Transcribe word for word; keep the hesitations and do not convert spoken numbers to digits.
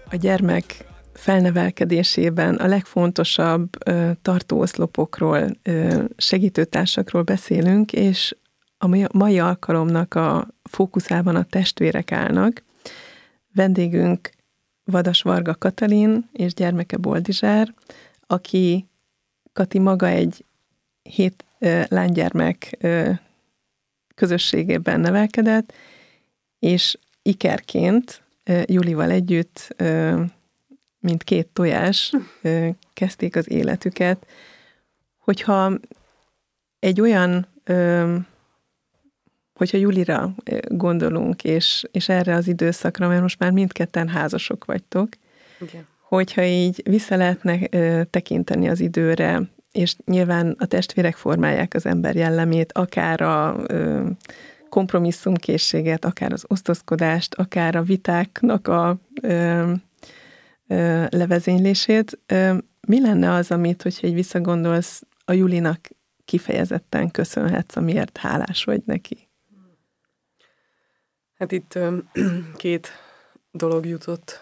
a gyermek felnevelkedésében a legfontosabb ö, tartóoszlopokról, ö, segítőtársakról beszélünk, és a mai alkalomnak a fókuszában a testvérek állnak. Vendégünk Vadas Varga Katalin és gyermeke Boldizsár, aki Kati maga egy hét ö, lánygyermek ö, közösségében nevelkedett, és ikerként ö, Julival együtt ö, mint két tojás ö, kezdték az életüket. Hogyha egy olyan, ö, hogyha Julira gondolunk, és, és erre az időszakra, mert most már mindketten házasok vagytok, okay. Hogyha így vissza lehetne ö, tekinteni az időre, és nyilván a testvérek formálják az ember jellemét, akár a ö, kompromisszumkészséget, akár az osztozkodást, akár a vitáknak a ö, ö, levezénylését. Ö, mi lenne az, amit, hogyha így visszagondolsz, a Julinak kifejezetten köszönhetsz, amiért hálás vagy neki? Hát itt ö, két dolog jutott